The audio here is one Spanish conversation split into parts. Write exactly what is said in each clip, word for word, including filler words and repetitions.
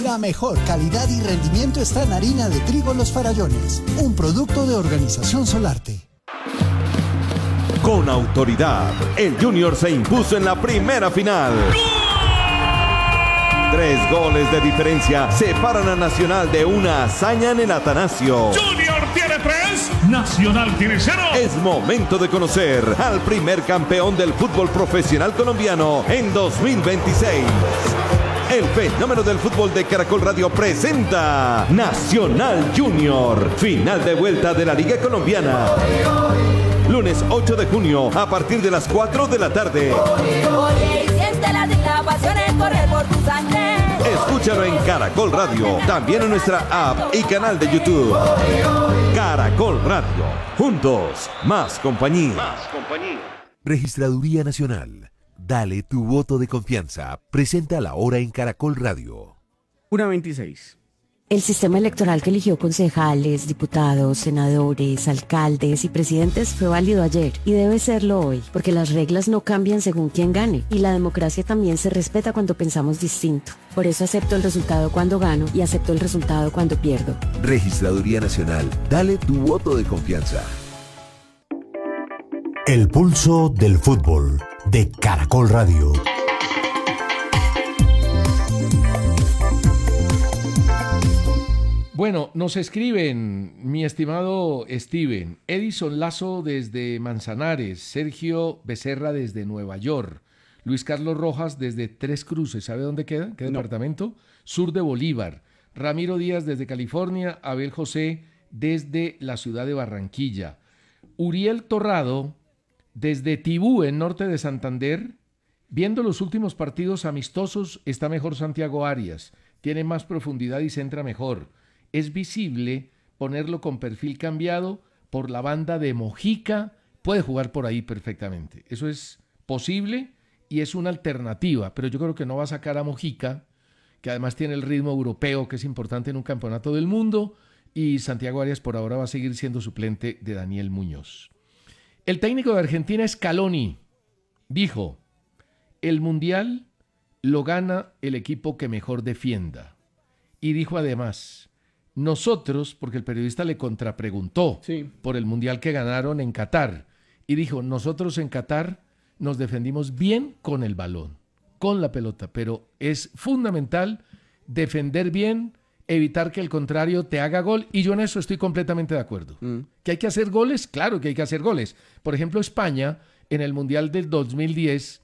La mejor calidad y rendimiento está en harina de trigo Los Farallones, un producto de Organización Solarte. Con autoridad, el Junior se impuso en la primera final. Tres goles de diferencia separan a Nacional de una hazaña en el Atanasio. Junior tiene tres, Nacional tiene cero. Es momento de conocer al primer campeón del fútbol profesional colombiano en dos mil veintiséis. El fenómeno del fútbol de Caracol Radio presenta Nacional Junior, final de vuelta de la Liga Colombiana. Lunes ocho de junio a partir de las cuatro de la tarde. Escúchalo en Caracol Radio, también en nuestra app y canal de YouTube. Caracol Radio, juntos, más compañía. Más compañía. Registraduría Nacional, dale tu voto de confianza. Presenta la hora en Caracol Radio. una veintiséis. El sistema electoral que eligió concejales, diputados, senadores, alcaldes y presidentes fue válido ayer y debe serlo hoy, porque las reglas no cambian según quién gane y la democracia también se respeta cuando pensamos distinto. Por eso acepto el resultado cuando gano y acepto el resultado cuando pierdo. Registraduría Nacional, dale tu voto de confianza. El pulso del fútbol de Caracol Radio. Bueno, nos escriben, mi estimado Steven, Edison Lazo desde Manzanares, Sergio Becerra desde Nueva York, Luis Carlos Rojas desde Tres Cruces, ¿sabe dónde queda? ¿Qué no. departamento? Sur de Bolívar, Ramiro Díaz desde California, Abel José desde la ciudad de Barranquilla, Uriel Torrado desde Tibú, en norte de Santander. Viendo los últimos partidos amistosos, está mejor Santiago Arias, tiene más profundidad y centra mejor. Es visible ponerlo con perfil cambiado por la banda de Mojica, puede jugar por ahí perfectamente. Eso es posible y es una alternativa, pero yo creo que no va a sacar a Mojica, que además tiene el ritmo europeo, que es importante en un campeonato del mundo, y Santiago Arias por ahora va a seguir siendo suplente de Daniel Muñoz. El técnico de Argentina, Scaloni, dijo: el Mundial lo gana el equipo que mejor defienda. Y dijo además: nosotros, porque el periodista le contrapreguntó sí. por el Mundial que ganaron en Qatar, y dijo, nosotros en Qatar nos defendimos bien con el balón, con la pelota, pero es fundamental defender bien, evitar que el contrario te haga gol, y yo en eso estoy completamente de acuerdo. Mm. ¿Que hay que hacer goles? Claro que hay que hacer goles. Por ejemplo, España, en el Mundial del dos mil diez,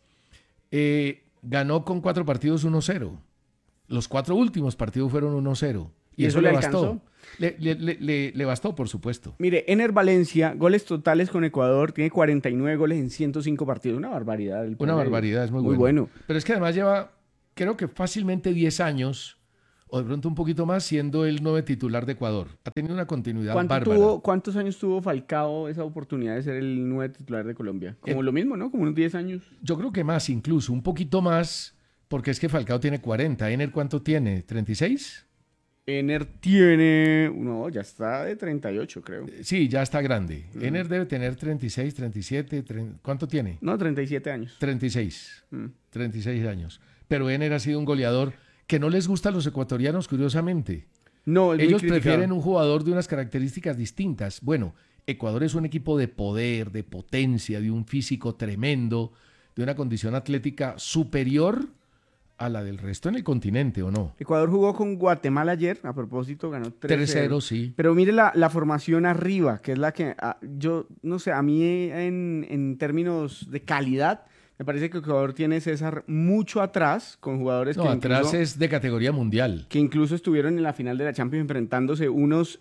eh, ganó con cuatro partidos uno cero. Los cuatro últimos partidos fueron uno cero. Y, ¿Y eso, eso le bastó. Le, le, le, le bastó, por supuesto. Mire, Ener Valencia, goles totales con Ecuador, tiene cuarenta y nueve goles en ciento cinco partidos. Una barbaridad. El Una barbaridad, es muy, muy bueno. bueno. Pero es que además lleva, creo que fácilmente diez años, o de pronto un poquito más, siendo el nuevo titular de Ecuador. Ha tenido una continuidad bárbara. Tuvo, ¿Cuántos años tuvo Falcao esa oportunidad de ser el nuevo titular de Colombia? Como eh, lo mismo, ¿no? Como unos diez años. Yo creo que más, incluso, un poquito más, porque es que Falcao tiene cuarenta. ¿Ener cuánto tiene? ¿treinta y seis? Ener tiene, no, ya está de treinta y ocho, creo. Sí, ya está grande. Mm. Ener debe tener treinta y seis, treinta y siete, treinta, ¿cuánto tiene? No, treinta y siete años. treinta y seis, mm. treinta y seis años. Pero Ener ha sido un goleador que no les gusta a los ecuatorianos, curiosamente. No, es Ellos muy prefieren un jugador de unas características distintas. Bueno, Ecuador es un equipo de poder, de potencia, de un físico tremendo, de una condición atlética superior a la del resto en el continente, ¿o no? Ecuador jugó con Guatemala ayer, a propósito, ganó tres cero. Sí. Pero mire la, la formación arriba, que es la que, a, yo, no sé, a mí en, en términos de calidad, me parece que Ecuador tiene, César, mucho atrás, con jugadores no, que atrás incluso, es de categoría mundial. Que incluso estuvieron en la final de la Champions enfrentándose unos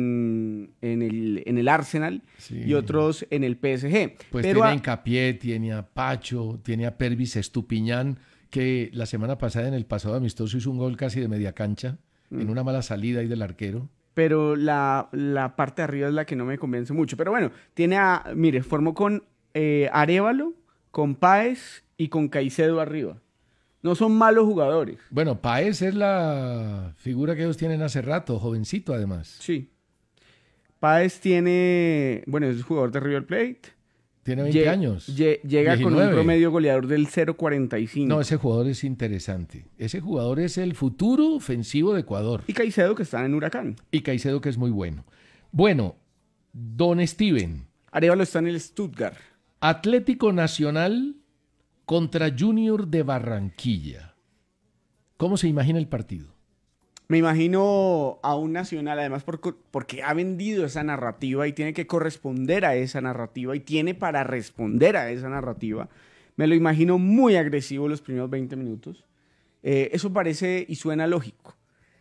en, en, el, en el Arsenal sí. y otros en el P S G. Pues Pero tiene a, a Hincapié, tiene a Pacho, tiene a Pervis Estupiñán, que la semana pasada en el pasado amistoso hizo un gol casi de media cancha, mm. en una mala salida ahí del arquero. Pero la, la parte de arriba es la que no me convence mucho. Pero bueno, tiene a, mire, formó con eh, Arévalo, con Páez y con Caicedo arriba. No son malos jugadores. Bueno, Páez es la figura que ellos tienen hace rato, jovencito además. Sí. Páez tiene, bueno, es jugador de River Plate. Tiene veinte Lle- años. lle- llega con un diecinueve. promedio goleador del cero punto cuarenta y cinco. No, ese jugador es interesante. Ese jugador es el futuro ofensivo de Ecuador. Y Caicedo, que está en Huracán. Y Caicedo, que es muy bueno. Bueno, don Steven. Arévalo está en el Stuttgart. Atlético Nacional contra Junior de Barranquilla. ¿Cómo se imagina el partido? Me imagino a un Nacional, además por, porque ha vendido esa narrativa y tiene que corresponder a esa narrativa y tiene para responder a esa narrativa. Me lo imagino muy agresivo los primeros veinte minutos. Eh, eso parece y suena lógico.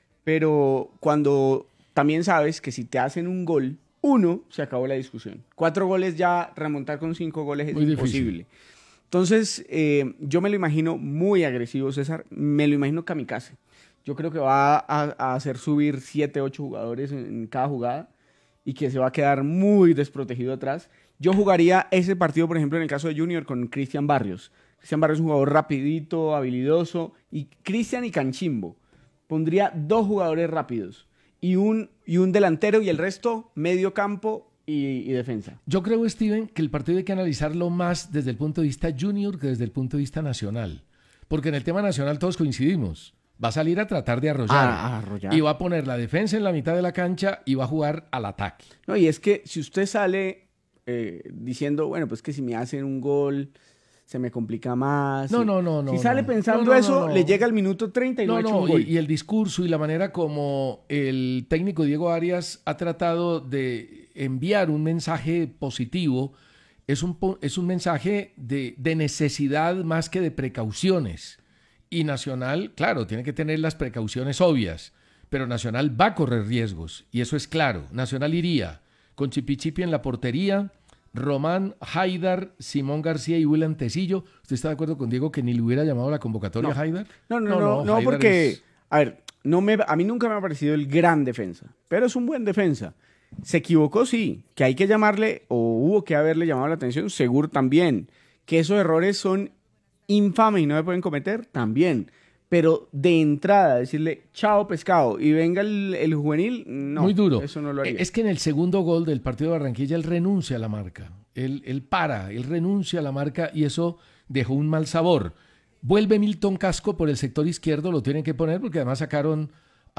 Pero cuando también sabes que si te hacen un gol, uno, se acabó la discusión. Cuatro goles ya, remontar con cinco goles es Muy imposible. difícil. Entonces, eh, yo me lo imagino muy agresivo, César. Me lo imagino kamikaze. Yo creo que va a, a hacer subir siete, ocho jugadores en, en cada jugada y que se va a quedar muy desprotegido atrás. Yo jugaría ese partido, por ejemplo, en el caso de Junior con Cristian Barrios. Cristian Barrios es un jugador rapidito, habilidoso. Y Cristian y Canchimbo. Pondría dos jugadores rápidos y un, y un delantero y el resto medio campo y, y defensa. Yo creo, Steven, que el partido hay que analizarlo más desde el punto de vista junior que desde el punto de vista nacional. Porque en el tema nacional todos coincidimos. Va a salir a tratar de arrollar. Ah, a arrollar. Y va a poner la defensa en la mitad de la cancha y va a jugar al ataque. No, y es que si usted sale eh, diciendo, bueno, pues que si me hacen un gol se me complica más. No, Si- no, no, no. Si sale no. pensando No, no, eso, no, no. le llega al minuto treinta y no, No, ha hecho no, un gol. y, y el discurso y la manera como el técnico Diego Arias ha tratado de enviar un mensaje positivo es un, po- es un mensaje de, de necesidad más que de precauciones. Y Nacional, claro, tiene que tener las precauciones obvias, pero Nacional va a correr riesgos, y eso es claro. Nacional iría con Chipichipi en la portería, Román, Haidar, Simón García y William Tecillo. ¿Usted está de acuerdo con Diego que ni le hubiera llamado a la convocatoria No. a Haidar? No, no, no, no, Haidar porque, es- a ver, no me, a mí nunca me ha parecido el gran defensa, pero es un buen defensa. Se equivocó, sí, que hay que llamarle, o hubo que haberle llamado la atención, seguro también. Que esos errores son infames y no se pueden cometer, también. Pero de entrada, decirle, chao pescado, y venga el, el juvenil, no. Muy duro. Eso no lo haría. Es que en el segundo gol del partido de Barranquilla él renuncia a la marca. Él, él para, él renuncia a la marca y eso dejó un mal sabor. Vuelve Milton Casco por el sector izquierdo, lo tienen que poner porque además sacaron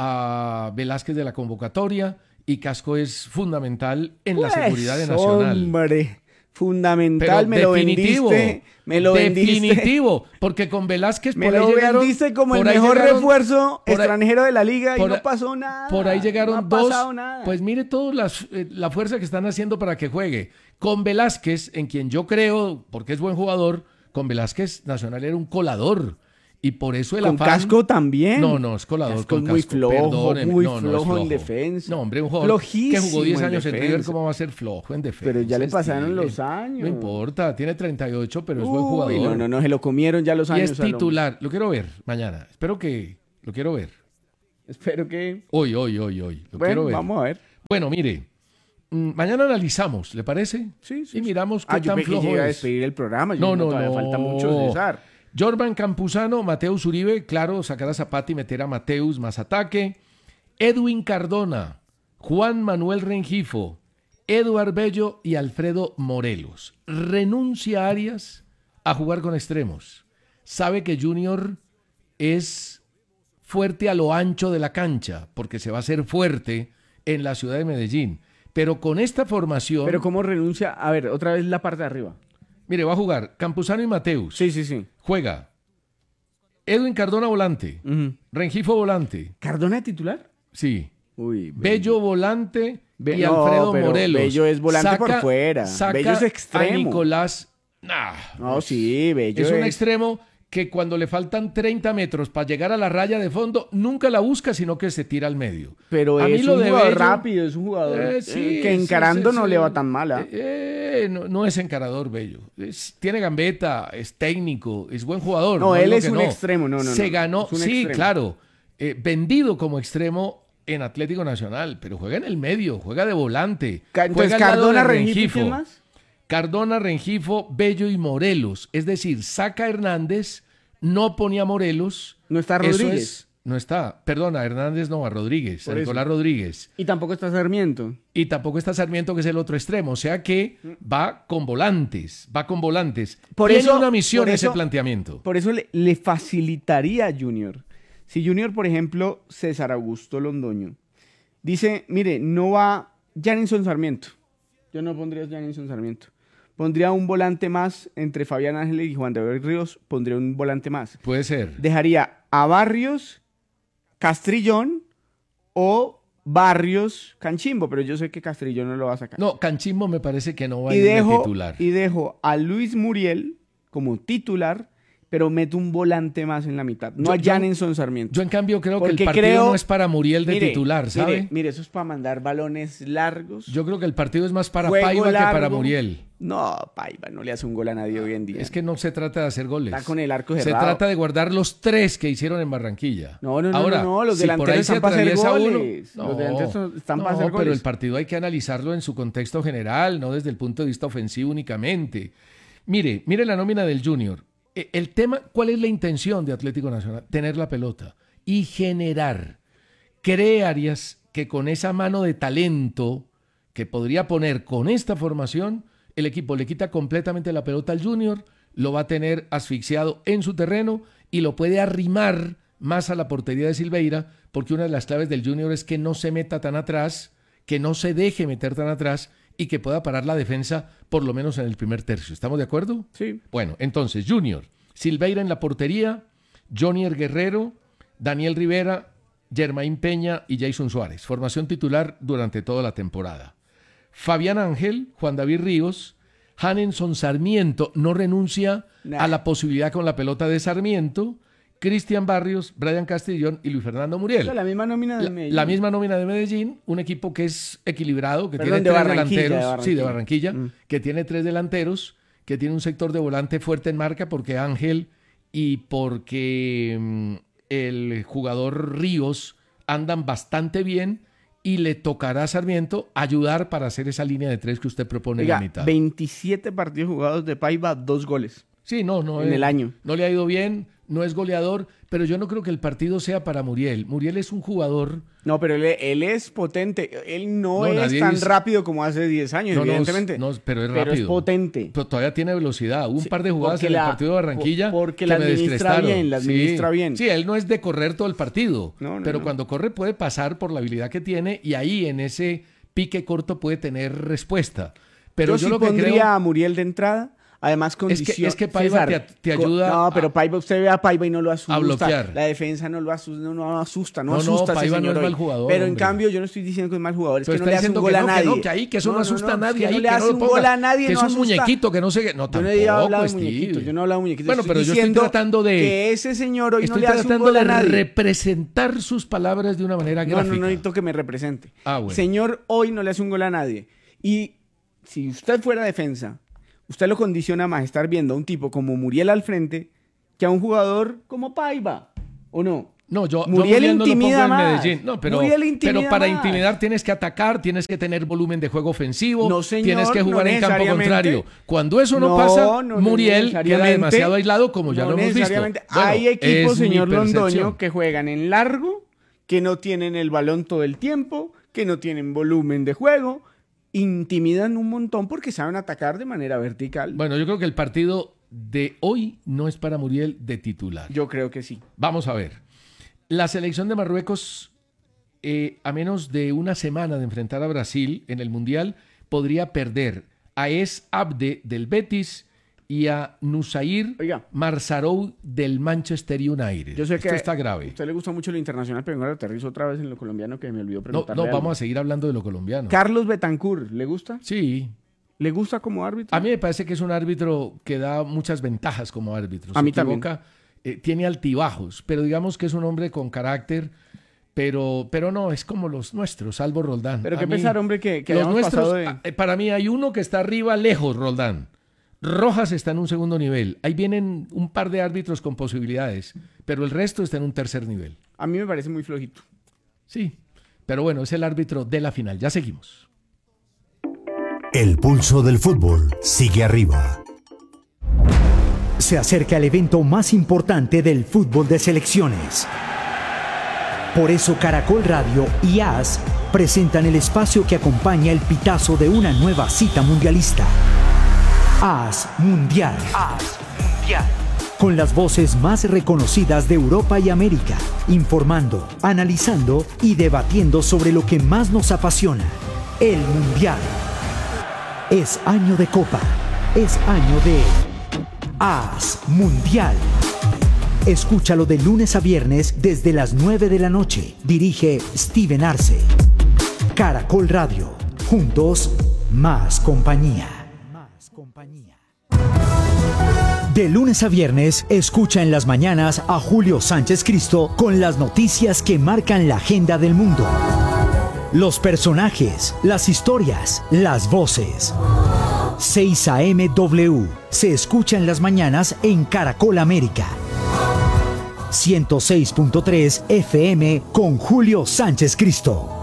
a Velázquez de la convocatoria y Casco es fundamental en la Pues, seguridad de Nacional. Hombre, fundamental, Pero me lo definitivo, vendiste. Me lo vendiste. definitivo, porque con Velázquez Me por ahí lo llegaron, vendiste como el por ahí mejor llegaron- refuerzo por ahí- extranjero de la liga y por no ahí- pasó nada. Por ahí llegaron no ha dos. pasado nada. Pues mire toda la fuerza que están haciendo para que juegue. Con Velázquez, en quien yo creo, porque es buen jugador, con Velázquez Nacional era un colador. Y por eso el Con afán... Casco también. No, no, es colador Casco con es muy Casco. flojo, Perdóneme. muy No, no es flojo en flojo. defensa. No, hombre, un jugador que Flojísimo jugó diez en años en River, defensa. ¿cómo va a ser flojo en defensa? Pero ya le pasaron Steven? los años. No importa, tiene treinta y ocho, pero es buen Uy, jugador. no, no, no, se lo comieron ya los y años. es al hombre. titular. Lo quiero ver mañana. Espero que... Lo quiero ver. Espero que... Hoy, hoy, hoy, hoy. Lo Bueno, quiero ver. vamos a ver. Bueno, mire, mm, mañana analizamos, ¿le parece? Sí, sí, Y sí. miramos qué Ah, yo tan pensé que flojo llega a es. despedir el programa. Yo No, dije, no, todavía no. falta mucho, César. Jorban Campuzano, Mateus Uribe, claro, sacar a Zapata y meter a Mateus más ataque. Edwin Cardona, Juan Manuel Rengifo, Eduard Bello y Alfredo Morelos. Renuncia Arias a jugar con extremos. Sabe que Junior es fuerte a lo ancho de la cancha, porque se va a hacer fuerte en la ciudad de Medellín. Pero con esta formación... Pero ¿cómo renuncia? A ver, otra vez la parte de arriba. Mire, va a jugar Campuzano y Mateus. Sí, sí, sí. Juega Edwin Cardona volante, Ujú. Rengifo volante, ¿Cardona de titular? sí, Uy, Bello volante Be- y no, Alfredo pero Morelos. Bello es volante por fuera. Saca Bello es extremo. a Nicolás. Nah, No, sí, Bello es un extremo que cuando le faltan treinta metros para llegar a la raya de fondo, nunca la busca, sino que se tira al medio. Pero A mí es lo un de jugador Bello- rápido, es un jugador Eh, eh, sí, que sí, encarando sí, no sí. le va tan mala. Eh, eh, no, no es encarador Bello. Es- tiene gambeta, es técnico, es buen jugador. No, él digo es que un no. extremo, no, no, Se no, ganó, es un sí, extremo. claro. eh, vendido como extremo en Atlético Nacional, pero juega en el medio, juega de volante. Ca- Entonces, juega al lado Cardona, de Rengifo, ¿y Rengifo. quién más? Cardona, Rengifo, Bello y Morelos. Es decir, saca a Hernández, no ponía a Morelos. No está Eso Rodríguez. es- No está, perdona, Hernández no, a Rodríguez, a Nicolás Rodríguez. Y tampoco está Sarmiento. Y tampoco está Sarmiento, que es el otro extremo. O sea que va con volantes, va con volantes. Por Tiene eso, una misión por ese eso, planteamiento. Por eso le, le facilitaría a Junior. Si Junior, por ejemplo, César Augusto Londoño, dice, mire, no va Janison Sarmiento. Yo no pondría Janison Sarmiento. Pondría un volante más entre Fabián Ángel y Juan David Ríos. Pondría un volante más. Puede ser. Dejaría a Barrios, Castrillón o Barrios, Canchimbo, pero yo sé que Castrillón no lo va a sacar. No, Canchimbo me parece que no va a y ir dejo, de titular. Y dejo a Luis Muriel como titular, pero meto un volante más en la mitad. No yo, a Janison Sarmiento. Yo en cambio creo Porque que el partido creo, no es para Muriel de mire, titular, ¿sabe? Mire, mire, eso es para mandar balones largos. Yo creo que el partido es más para Paiva largo. que para Muriel. No, Paiva no le hace un gol a nadie hoy en día. Es que no se trata de hacer goles. Está con el arco cerrado. Se trata de guardar los tres que hicieron en Barranquilla. No, no, no, Ahora, no, no los si delanteros están para hacer goles. Uno, no, los delanteros están no, para hacer pero goles. el partido hay que analizarlo en su contexto general, no desde el punto de vista ofensivo únicamente. Mire, mire la nómina del Junior. El tema, ¿cuál es la intención de Atlético Nacional? Tener la pelota y generar. Cree Arias que con esa mano de talento que podría poner con esta formación, el equipo le quita completamente la pelota al Junior, lo va a tener asfixiado en su terreno y lo puede arrimar más a la portería de Silveira, porque una de las claves del Junior es que no se meta tan atrás, que no se deje meter tan atrás y que pueda parar la defensa por lo menos en el primer tercio. ¿Estamos de acuerdo? Sí. Bueno, entonces, Junior, Silveira en la portería, Jonier Guerrero, Daniel Rivera, Germain Peña y Jason Suárez. Formación titular durante toda la temporada. Fabián Ángel, Juan David Ríos, Janison Sarmiento no renuncia nah. a la posibilidad con la pelota de Sarmiento, Cristian Barrios, Brian Castrillón y Luis Fernando Muriel. O sea, la misma nómina de Medellín. La, la misma nómina de Medellín, un equipo que es equilibrado, que Perdón, tiene de tres delanteros, de Barranquilla. sí, de Barranquilla, Mm. que tiene tres delanteros, que tiene un sector de volante fuerte en marca porque Ángel y porque mm, el jugador Ríos andan bastante bien y le tocará a Sarmiento ayudar para hacer esa línea de tres que usted propone Oiga, en la mitad. veintisiete partidos jugados de Paiva, dos goles. Sí, no, no. En eh, el año. No le ha ido bien, no es goleador, pero yo no creo que el partido sea para Muriel. Muriel es un jugador... No, pero él, él es potente. Él no, No, es nadie tan dice- rápido como hace diez años, No, no, evidentemente. no, pero es Pero rápido. es potente. Pero todavía tiene velocidad. Hubo un Sí, par de jugadas porque en la- el partido de Barranquilla por- porque que la me administra descrestaron. bien, la administra sí. bien. Sí, él no es de correr todo el partido, No, no, pero no. cuando corre puede pasar por la habilidad que tiene y ahí en ese pique corto puede tener respuesta. Pero yo, yo, sí lo que pondría creo... a Muriel de entrada. Además, condición... es que Paiva te- te co- ayuda No, pero a- Paiva, usted ve a Paiva y no lo asusta. a bloquear. La defensa no lo asusta, no, no asusta, no, No, no, asusta a ese Paiva no señor es hoy. mal jugador, Pero en hombre. cambio, yo no estoy diciendo que es mal jugador, es Pero que no está le hace un diciendo gol que a no, que nadie. no, que ahí, que eso no asusta a nadie, que ahí, no le que no hace lo un ponga, gol a nadie, que no es un asusta. muñequito, que no sé qué. No, Yo tampoco, no he hablado de Steve. muñequitos, yo no he hablado de muñequitos. Bueno, estoy pero yo estoy diciendo tratando de... que ese señor hoy no Estoy le hace un tratando gol a de nadie. representar sus palabras de una manera No, gráfica. no, no necesito que me represente. Ah, bueno. Señor, hoy no le hace un gol a nadie. Y si usted fuera defensa, usted lo condiciona más estar viendo a un tipo como Muriel al frente que a un jugador como Paiva, ¿o no? No, yo, yo Muriel Muriel no lo intimida pongo en más. Medellín. No, pero, Muriel intimida pero para más. intimidar tienes que atacar, tienes que tener volumen de juego ofensivo, No, señor, tienes que jugar no en campo necesariamente. contrario. Cuando eso no, No, pasa, no, no Muriel queda necesariamente. demasiado aislado, como ya No lo hemos visto. necesariamente. Bueno, Hay equipos, es mi señor percepción. Londoño, que juegan en largo, que no tienen el balón todo el tiempo, que no tienen volumen de juego, intimidan un montón porque saben atacar de manera vertical. Bueno, yo creo que el partido de hoy no es para Muriel de titular. Yo creo que sí. Vamos a ver. La selección de Marruecos, eh, a menos de una semana de enfrentar a Brasil en el Mundial, podría perder a Es Abde del Betis y a Nusair Oiga. Marzarou del Manchester United. Yo sé que Esto está a grave. usted le gusta mucho lo internacional, pero ahora aterrizo otra vez en lo colombiano que me olvidó No, preguntarle. no, algo. vamos a seguir hablando de lo colombiano. Carlos Betancourt, ¿le gusta? Sí. ¿Le gusta como árbitro? A mí me parece que es un árbitro que da muchas ventajas como árbitro. A Se mí también. equivoca, eh, tiene altibajos, pero digamos que es un hombre con carácter, pero, pero no, es como los nuestros, salvo Roldán. Pero A qué mí, pesar, hombre, que, que los hayamos nuestros, pasado de... eh, para mí hay uno que está arriba lejos, Roldán. Rojas está en un segundo nivel. Ahí vienen un par de árbitros con posibilidades, pero el resto está en un tercer nivel. A mí me parece muy flojito. Sí, pero bueno, es el árbitro de la final. Ya seguimos. El pulso del fútbol sigue arriba. Se acerca el evento más importante del fútbol de selecciones. Por eso Caracol Radio y A S presentan el espacio que acompaña el pitazo de una nueva cita mundialista. A S Mundial. A S Mundial. Con las voces más reconocidas de Europa y América, informando, analizando y debatiendo sobre lo que más nos apasiona, el Mundial. Es año de Copa, es año de A S Mundial. Escúchalo de lunes a viernes desde las nueve de la noche. Dirige Steven Arce. Caracol Radio. Juntos, más compañía. Más compañía. De lunes a viernes, escucha en las mañanas a Julio Sánchez Cristo con las noticias que marcan la agenda del mundo. Los personajes, las historias, las voces. seis A M W se escucha en las mañanas en Caracol América. ciento seis punto tres F M con Julio Sánchez Cristo.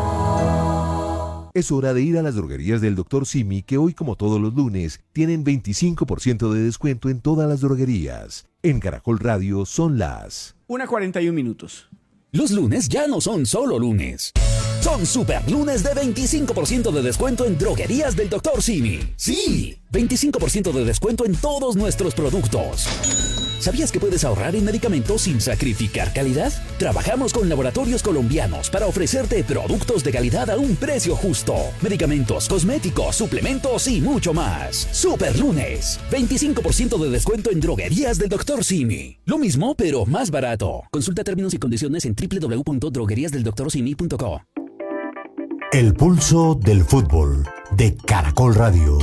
Es hora de ir a las droguerías del doctor Simi, que hoy, como todos los lunes, tienen veinticinco por ciento de descuento en todas las droguerías. En Caracol Radio son las una cuarenta y un minutos. Los lunes ya no son solo lunes. Son super lunes de veinticinco por ciento de descuento en droguerías del doctor Simi. Sí, veinticinco por ciento de descuento en todos nuestros productos. ¿Sabías que puedes ahorrar en medicamentos sin sacrificar calidad? Trabajamos con laboratorios colombianos para ofrecerte productos de calidad a un precio justo. Medicamentos, cosméticos, suplementos y mucho más. Super lunes. veinticinco por ciento de descuento en droguerías del doctor Simi. Lo mismo, pero más barato. Consulta términos y condiciones en doble u doble u doble u punto droguerías del doctor simi punto co. El pulso del fútbol de Caracol Radio.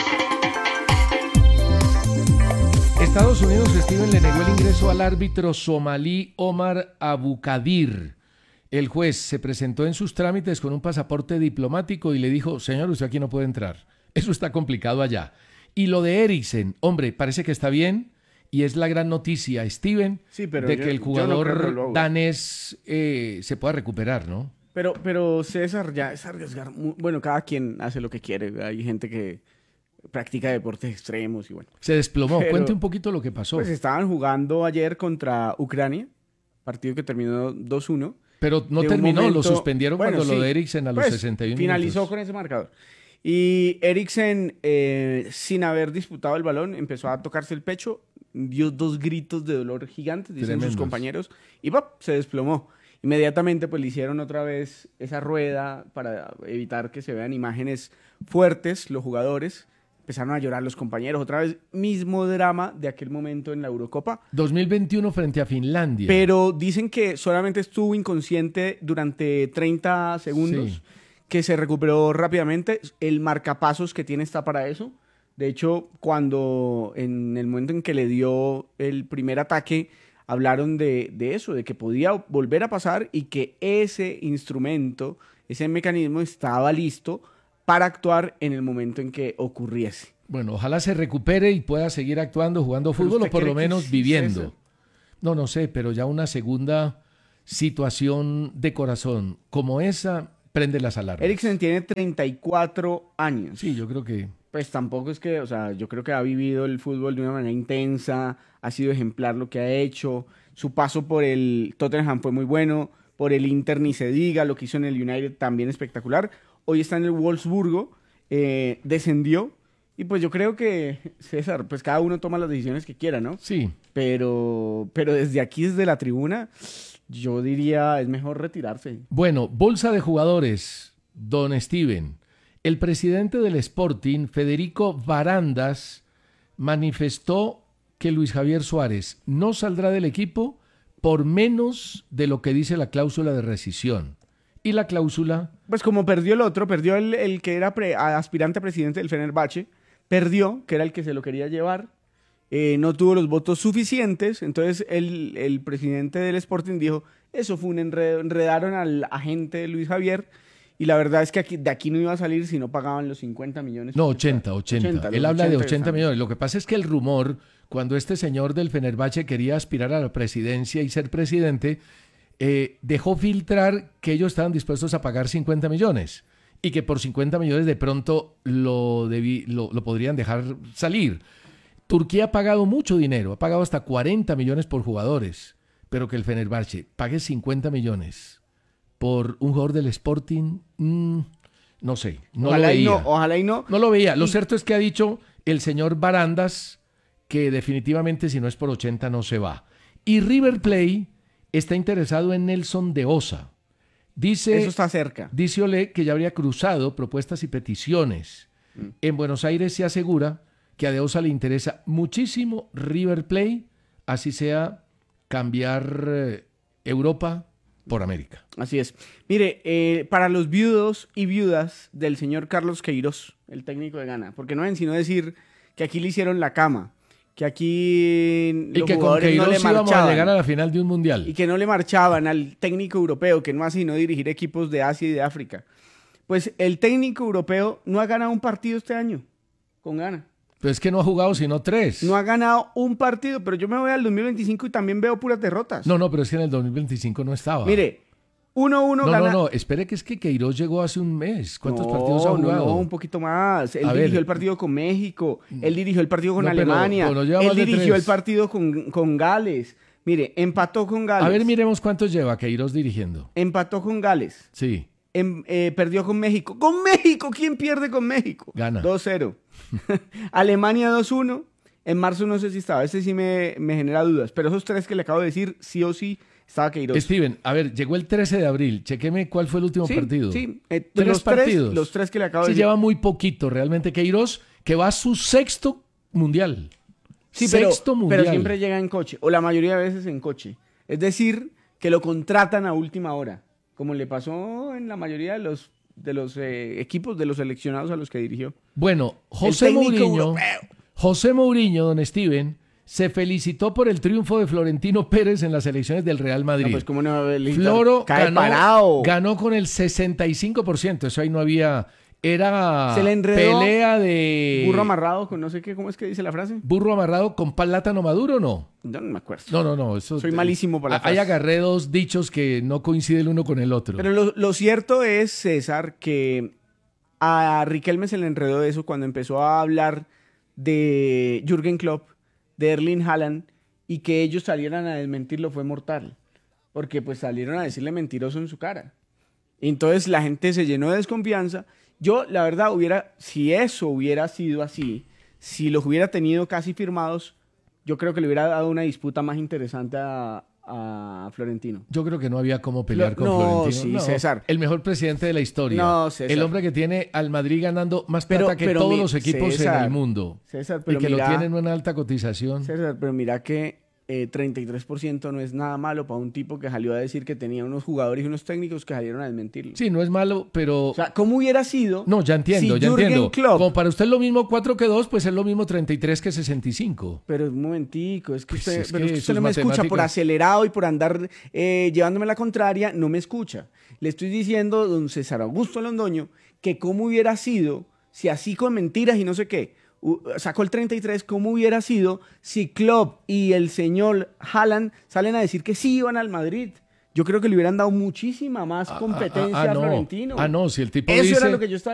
Estados Unidos, Steven, le negó el ingreso al árbitro somalí Omar Abukadir. El juez se presentó en sus trámites con un pasaporte diplomático y le dijo: señor, usted aquí no puede entrar. Eso está complicado allá. Y lo de Eriksen, hombre, parece que está bien y es la gran noticia, Steven, sí, pero de yo, que el jugador yo no creo que lo danés eh, se pueda recuperar, ¿no? Pero, pero César, ya es arriesgar. Bueno, cada quien hace lo que quiere. Hay gente que practica deportes extremos y bueno. Se desplomó. Pero, Cuente un poquito lo que pasó. Pues estaban jugando ayer contra Ucrania, partido que terminó dos uno. Pero no terminó, momento, lo suspendieron bueno, cuando sí, lo de Eriksen a los pues, sesenta y uno finalizó minutos. Con ese marcador. Y Eriksen, eh, sin haber disputado el balón, empezó a tocarse el pecho, dio dos gritos de dolor gigantes, dicen Tremendos. sus compañeros, y ¡pop!, se desplomó. Inmediatamente pues le hicieron otra vez esa rueda para evitar que se vean imágenes fuertes los jugadores. Empezaron a llorar los compañeros. Otra vez, mismo drama de aquel momento en la Eurocopa. dos mil veintiuno frente a Finlandia. Pero dicen que solamente estuvo inconsciente durante treinta segundos, sí. que se recuperó rápidamente. El marcapasos que tiene está para eso. De hecho, cuando en el momento en que le dio el primer ataque, hablaron de, de eso, de que podía volver a pasar y que ese instrumento, ese mecanismo estaba listo para actuar en el momento en que ocurriese. Bueno, ojalá se recupere y pueda seguir actuando, jugando fútbol o por lo menos viviendo. Eso? No, no sé, pero ya una segunda situación de corazón como esa prende las alarmas. Eriksen tiene treinta y cuatro años. Sí, yo creo que... Pues tampoco es que, o sea, yo creo que ha vivido el fútbol de una manera intensa, ha sido ejemplar lo que ha hecho, su paso por el Tottenham fue muy bueno, por el Inter ni se diga, lo que hizo en el United también espectacular. Hoy está en el Wolfsburgo, eh, descendió, y pues yo creo que, César, pues cada uno toma las decisiones que quiera, ¿no? Sí. Pero, pero desde aquí, desde la tribuna, yo diría, es mejor retirarse. Bueno, bolsa de jugadores, don Steven. El presidente del Sporting, Federico Varandas, manifestó que Luis Javier Suárez no saldrá del equipo por menos de lo que dice la cláusula de rescisión. Y la cláusula... Pues como perdió el otro, perdió el, el que era pre, aspirante a presidente del Fenerbahce, perdió, que era el que se lo quería llevar, eh, no tuvo los votos suficientes, entonces el, el presidente del Sporting dijo, eso fue un enredo, enredaron al agente de Luis Javier, y la verdad es que aquí, de aquí no iba a salir si no pagaban los cincuenta millones. No, ochenta, ochenta. ochenta Él habla ochenta de ochenta millones. Lo que pasa es que el rumor, cuando este señor del Fenerbahce quería aspirar a la presidencia y ser presidente, eh, dejó filtrar que ellos estaban dispuestos a pagar cincuenta millones y que por cincuenta millones de pronto lo, debí, lo, lo podrían dejar salir. Turquía ha pagado mucho dinero, ha pagado hasta cuarenta millones por jugadores, pero que el Fenerbahce pague cincuenta millones por un jugador del Sporting, mmm, no sé, no ojalá lo veía. Y no, ojalá y no. No lo veía. Lo y... cierto es que ha dicho el señor Barandas que definitivamente si no es por ochenta no se va. Y River Plate está interesado en Nelson de Osa. Dice, Eso está cerca. Dice Olé que ya habría cruzado propuestas y peticiones. Mm. En Buenos Aires se asegura que a de Osa le interesa muchísimo River Plate, así sea cambiar eh, Europa por América. Así es. Mire, eh, para los viudos y viudas del señor Carlos Queiroz, el técnico de Ghana, porque no ven sino decir que aquí le hicieron la cama, que aquí y los que jugadores con no le íbamos marchaban, a llegar a la final de un mundial. Y que no le marchaban al técnico europeo, que no hace sino dirigir equipos de Asia y de África. Pues el técnico europeo no ha ganado un partido este año con Ghana. Pero es que no ha jugado sino tres. No ha ganado un partido, pero yo me voy al dos mil veinticinco y también veo puras derrotas. No, no, pero es que en el dos mil veinticinco no estaba. Mire, uno uno no, gana... No, no, espere que es que Queiroz llegó hace un mes. ¿Cuántos no, partidos ha jugado? No, no, un poquito más. Él a dirigió ver. el partido con México, él dirigió el partido con no, Alemania, pero, pero él dirigió el partido con, con Gales. Mire, empató con Gales. A ver, miremos cuántos lleva Queiroz dirigiendo. Empató con Gales. Sí. En, eh, perdió con México. ¡Con México! ¿Quién pierde con México? Gana. dos cero. Alemania dos uno. En marzo no sé si estaba. Ese sí me, me genera dudas. Pero esos tres que le acabo de decir, sí o sí, estaba Queiroz. Steven, a ver, llegó el trece de abril. Chequeme cuál fue el último sí, partido. Sí, eh, tres los partidos. Tres, los tres que le acabo sí, de decir. lleva muy poquito realmente Queiroz, que va a su sexto mundial. Sí, sexto pero, mundial. pero siempre llega en coche. O la mayoría de veces en coche. Es decir, que lo contratan a última hora. Como le pasó en la mayoría de los, de los eh, equipos de los seleccionados a los que dirigió. Bueno, José Mourinho, José Mourinho, don Steven, se felicitó por el triunfo de Florentino Pérez en las elecciones del Real Madrid. No, pues cómo no va a Floro Cae ganó, parado. ganó con el sesenta y cinco por ciento. Eso ahí no había... Era Se le enredó pelea de... burro amarrado con no sé qué, ¿cómo es que dice la frase? ¿Burro amarrado con plátano maduro o no? No, no me acuerdo. No, no, no. Eso, Soy malísimo para la frase. Hay agarré dos dichos que no coinciden el uno con el otro. Pero lo, lo cierto es, César, que a Riquelme se le enredó eso cuando empezó a hablar de Jürgen Klopp, de Erling Haaland, y que ellos salieran a desmentirlo fue mortal. Porque pues salieron a decirle mentiroso en su cara. Entonces la gente se llenó de desconfianza. Yo, la verdad, hubiera, si eso hubiera sido así, si los hubiera tenido casi firmados, yo creo que le hubiera dado una disputa más interesante a, a Florentino. Yo creo que no había cómo pelear Lo, con no, Florentino. Sí, no, César. El mejor presidente de la historia. No, César. El hombre que tiene al Madrid ganando más plata pero, que pero todos mi, los equipos César, en el mundo. César, pero y que mira, lo tienen en una alta cotización. César, pero mira que eh, treinta y tres por ciento no es nada malo para un tipo que salió a decir que tenía unos jugadores y unos técnicos que salieron a desmentirlo. Sí, no es malo, pero... O sea, ¿cómo hubiera sido? No, ya entiendo, si ya Jürgen entiendo. Klopp, como para usted es lo mismo cuatro que dos, pues es lo mismo treinta y tres que sesenta y cinco. Pero un momentico, es que Pues usted, es pero que es que usted sus no me escucha por matemáticas- acelerado y por andar eh, llevándome la contraria, no me escucha. Le estoy diciendo, don César Augusto Londoño, que cómo hubiera sido si así con mentiras y no sé qué, uh, sacó el treinta y tres, cómo hubiera sido si Klopp y el señor Haaland salen a decir que sí iban al Madrid. Yo creo que le hubieran dado muchísima más competencia ah, ah, a no. Florentino. Ah, no, si el tipo Eso dice... era lo que yo estaba